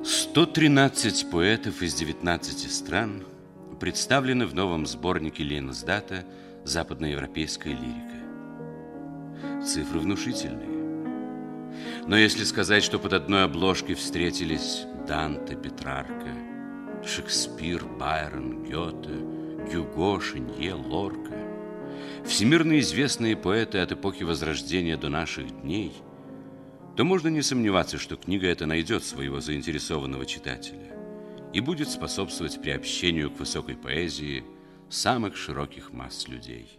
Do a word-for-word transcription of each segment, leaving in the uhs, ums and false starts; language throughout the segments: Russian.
сто тринадцать поэтов из девятнадцати стран представлены в новом сборнике Ленсдата «Западноевропейская лирика». Цифры внушительные. Но если сказать, что под одной обложкой встретились Данте, Петрарка, Шекспир, Байрон, Гёте, Гюго, Шинье, Лорка, всемирно известные поэты от эпохи Возрождения до наших дней, то можно не сомневаться, что книга эта найдет своего заинтересованного читателя и будет способствовать приобщению к высокой поэзии самых широких масс людей.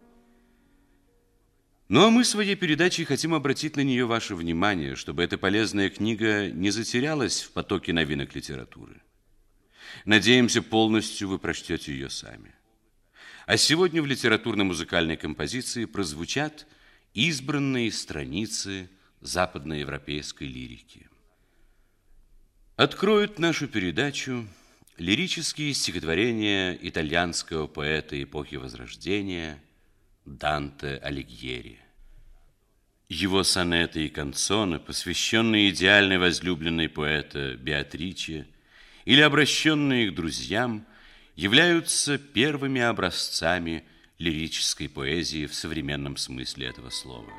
Ну а мы своей передачей хотим обратить на нее ваше внимание, чтобы эта полезная книга не затерялась в потоке новинок литературы. Надеемся, полностью вы прочтете ее сами. А сегодня в литературно-музыкальной композиции прозвучат избранные страницы западноевропейской лирики. Откроют нашу передачу лирические стихотворения итальянского поэта эпохи Возрождения Данте Алигьери. Его сонеты и канцоны, посвященные идеальной возлюбленной поэта Беатриче или обращенные к друзьям, являются первыми образцами лирической поэзии в современном смысле этого слова.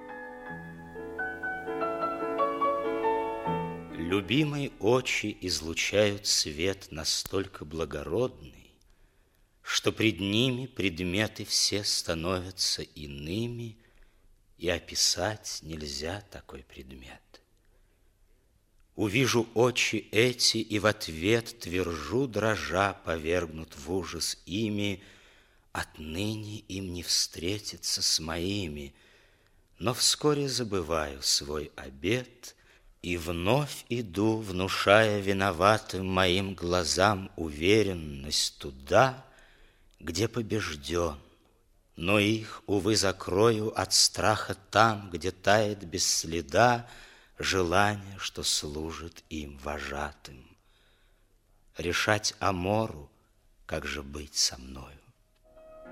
Любимые очи излучают свет настолько благородный, что пред ними предметы все становятся иными, и описать нельзя такой предмет. Увижу очи эти, и в ответ твержу, дрожа, повергнут в ужас ими, отныне им не встретиться с моими, но вскоре забываю свой обет и вновь иду, внушая виноватым моим глазам уверенность туда, где побежден, но их, увы, закрою от страха там, где тает без следа желание, что служит им вожатым. Решать Амору, как же быть со мною.